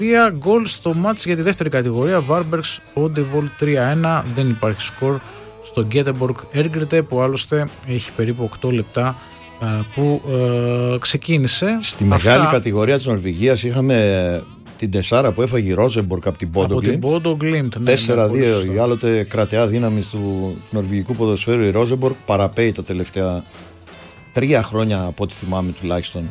3 γκολ στο μάτς για τη δεύτερη κατηγορία. Βάρμπεργκς Όντεβολ 3-1. Δεν υπάρχει σκορ στο Γκέτεμποργκ Έργκρετε, που άλλωστε έχει περίπου 8 λεπτά που ξεκίνησε. Στη μεγάλη κατηγορία της Νορβηγίας είχαμε την τεσσάρα που έφαγε η Ρόζεμποργκ από την Μπόντο Γκλίμπτ. 4-2. Η άλλοτε κρατεά δύναμη του νορβηγικού ποδοσφαίρου, η Ρόζεμποργκ, παραπέει τα τελευταία 3 χρόνια από ό,τι θυμάμαι τουλάχιστον.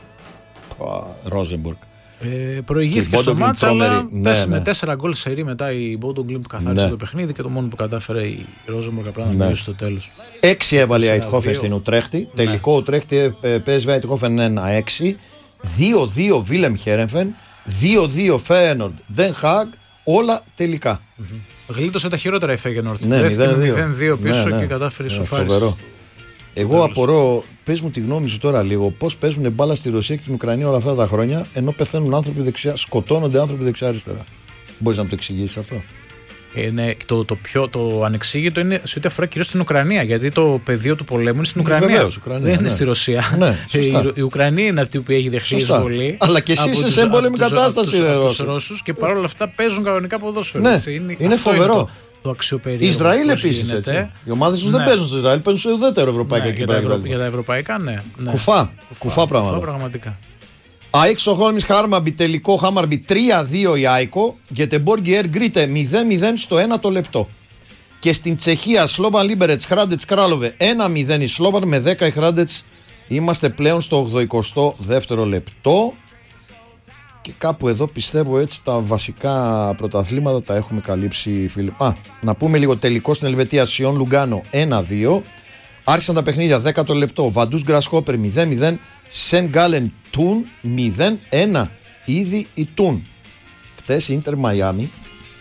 Ρόζεμποργκ. Προηγήθηκε στο μάτς, αλλά με 4 γκολ σερί μετά η Μπόντο Γκλίμπτ καθάρισε το παιχνίδι και το μόνο που κατάφερε η Ρόζεμποργκ απλά να μειώσει στο τέλος. 6 έβαλε η Αιτχόφεν στην Ουτρέχτη. Τελικό Ουτρέχτη PSV Αιτχόφεν 1-6. 2-2 Βίλεμ Χέρενφεν. 2-2 Φέενορντ Δεν Χάγ. Όλα τελικά. Γλίτωσε τα χειρότερα η Φέγενορντ. Ναι, 0-2 πίσω και κατάφερε ισοφάριση. Εγώ απορώ, πες μου τη γνώμη σου τώρα λίγο, πώς παίζουν μπάλα στη Ρωσία και την Ουκρανία όλα αυτά τα χρόνια, ενώ πεθαίνουν άνθρωποι δεξιά, σκοτώνονται άνθρωποι δεξιά-αριστερά. Μπορείς να μου το εξηγήσεις αυτό? Ναι, το ανεξήγητο είναι σε ό,τι αφορά κυρίως στην Ουκρανία, γιατί το πεδίο του πολέμου είναι στην Ουκρανία. Βεβαίως, δεν είναι στη Ρωσία. Ναι, η Ουκρανία είναι αυτή που έχει δεχθεί εισβολή. Αλλά και εσύ είσαι σε εμπόλεμη κατάσταση. Από τους Ρώσους και παρόλα αυτά παίζουν κανονικά ποδόσφαιρο. Ναι, είναι φοβερό. Το αξιοπερίεργο. Ισραήλ επίσης. Οι ομάδες τους δεν παίζουν στο Ισραήλ, παίζουν σε ουδέτερο ευρωπαϊκά κύπελλα. Για τα ευρωπαϊκά, ναι. Κουφά πράγματα. Πραγματικά. ΑΕΚ Στοκχόλμης Χάμαρμπι, τελικό Χάμαρμπι 3-2 η Άικο. Γκέτεμποργκ Έργκρετε 0-0 στο 1 λεπτό. Και στην Τσεχία Σλόβαν Λίμπερετς Χράντετς Κράλοβε 1-0 η Σλόβαν με 10 η Χράντετς. Είμαστε πλέον στο 82ο λεπτό. Και κάπου εδώ πιστεύω έτσι τα βασικά πρωταθλήματα τα έχουμε καλύψει, φίλοι. Να πούμε λίγο τελικό στην Ελβετία. Σιόν Λουγκάνο 1-2. Άρχισαν τα παιχνίδια 10ο λεπτό. Βαντούς Γκρασχόπερ 0-0. Σεν Γκάλεν Τούν 0-1. Ήδη η Τούν. Χτες η Ίντερ Μαϊάμι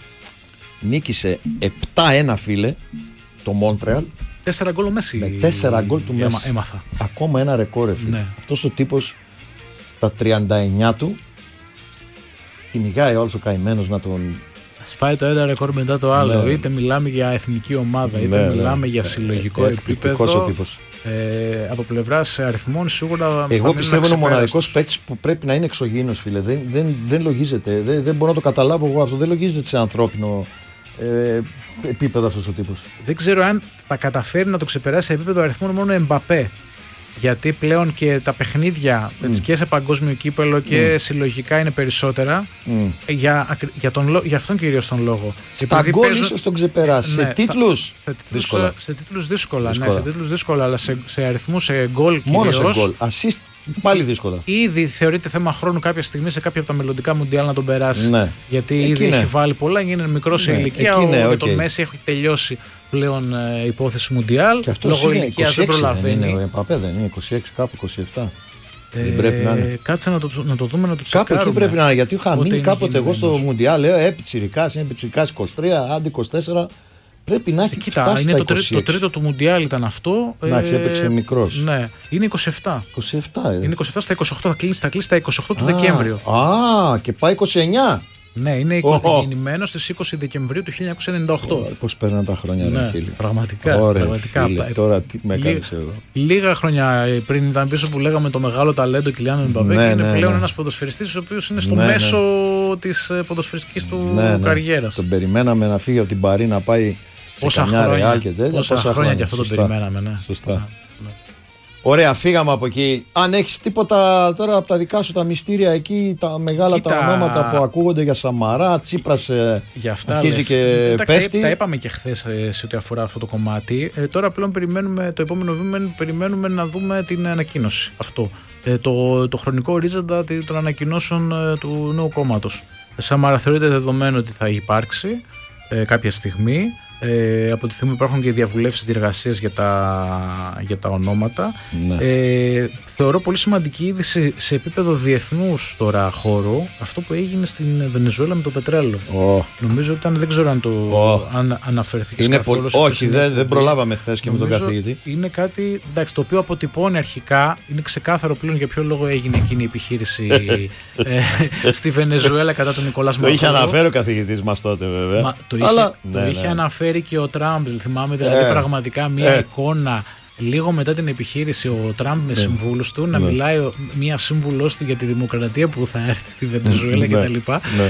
νίκησε 7-1, φίλε, το Μόντρεαλ. 4 γκολ ο Μέση. Με 4 γκολ του Μέση. Έμαθα. Ακόμα ένα ρεκόρ, φίλε. Ναι. Αυτός ο τύπος στα 39 του κυνηγάει όλος ο καημένος να τον... Σπάει το ένα ρεκόρ μετά το άλλο. Ναι. Είτε μιλάμε για εθνική ομάδα, είτε μιλάμε για συλλογικό επίπεδο. Ο τύπος. Από πλευράς αριθμών σίγουρα. Εγώ πιστεύω είναι ο μοναδικός παίκτης που πρέπει να είναι εξωγήινος, φίλε. Δεν λογίζεται. Δεν μπορώ να το καταλάβω εγώ αυτό. Δεν λογίζεται σε ανθρώπινο επίπεδο αυτός ο τύπος. Δεν ξέρω αν τα καταφέρει να το ξεπεράσει σε επίπεδο αριθμών μόνο Εμπαπέ. Γιατί πλέον και τα παιχνίδια και σε παγκόσμιο κύπελλο και συλλογικά είναι περισσότερα. Για αυτόν κυρίως τον λόγο. Στα γκολ ίσως τον ξεπεράσει. Ναι, σε τίτλους δύσκολα. Σε τίτλους δύσκολα. Ναι, σε τίτλους δύσκολα, αλλά σε αριθμούς, σε γκολ κυρίως. Μόνο σε γκολ. Assist πάλι δύσκολα. Ήδη θεωρείται θέμα χρόνου κάποια στιγμή σε κάποια από τα μελλοντικά μουντιάλ να τον περάσει. Ναι. Γιατί ήδη έχει βάλει πολλά, είναι μικρό σε ηλικία. Ο τον Μέση έχει τελειώσει πλέον υπόθεση μουντιάλ. Λόγω ηλικίας δεν προλαβαίνει. Ο Εμπαπέ δεν είναι 26, κάπου 27. Δεν πρέπει να είναι. Κάτσε να το δούμε, να το τσεκάρουμε. Κάπου εκεί πρέπει να είναι. Γιατί είχα μείνει κάποτε εγώ στο μουντιάλ. Λέω πιτσιρικάς, είναι πιτσιρικάς 23, άντι 24. Πρέπει να έχει φτάσει είναι τα 26. Το τρίτο του μουντιάλ ήταν αυτό. Εντάξει, έπαιξε μικρός. Ναι, είναι 27. Είναι 27 στα 28, θα κλείσει τα 28 του Δεκέμβριο. Και πάει 29. Ναι, είναι γεννημένος στις 20 Δεκεμβρίου του 1998. Πώς παίρνουν τα χρόνια, ναι, φίλοι. Πραγματικά. Φίλε, τώρα τι με έκανες εδώ. Λίγα χρόνια πριν ήταν πίσω που λέγαμε το μεγάλο ταλέντο Κιλιάν Εμπαπέ και είναι πλέον ένας ποδοσφαιριστής ο οποίος είναι στο μέσο της ποδοσφαιριστικής του καριέρας. Τον περιμέναμε να φύγει από την Παρί να πάει σε καμιά Ρεάλ και τέτοια. Πόσα χρόνια και αυτό τον περιμέναμε. Ναι. Σωστά. Ωραία, φύγαμε από εκεί. Αν έχεις τίποτα τώρα από τα δικά σου τα μυστήρια εκεί, τα μεγάλα τα ονόματα που ακούγονται για Σαμαρά, Τσίπρας αρχίζει και πέφτει. Τα είπαμε και χθες σε ό,τι αφορά αυτό το κομμάτι. Τώρα πλέον περιμένουμε, το επόμενο βήμα περιμένουμε να δούμε την ανακοίνωση. Αυτό. Το χρονικό ορίζοντα των ανακοινώσεων του νέου κόμματος. Σαμαρά θεωρείται δεδομένο ότι θα υπάρξει κάποια στιγμή. Από τη στιγμή που υπάρχουν και διαβουλεύσεις διεργασίας για τα ονόματα. Ναι. Θεωρώ πολύ σημαντική ήδη σε επίπεδο διεθνούς τώρα χώρου αυτό που έγινε στην Βενεζουέλα με το πετρέλαιο. Νομίζω ότι δεν ξέρω αν το αναφέρθηκες καθόλου. Όχι, δεν προλάβαμε χθες και με τον καθηγητή. Είναι κάτι το οποίο αποτυπώνει αρχικά, είναι ξεκάθαρο πλέον για ποιο λόγο έγινε εκείνη η επιχείρηση στη Βενεζουέλα κατά τον Νικολάς Μαδούρο. Το είχε αναφέρει ο καθηγητής μας τότε, βέβαια. Το είχε αναφέρει και ο Τραμπ, θυμάμαι, δηλαδή πραγματικά μια εικόνα λίγο μετά την επιχείρηση ο Τραμπ με συμβούλους του να μιλάει μία σύμβουλός του για τη δημοκρατία που θα έρθει στη Βενεζουέλα κτλ.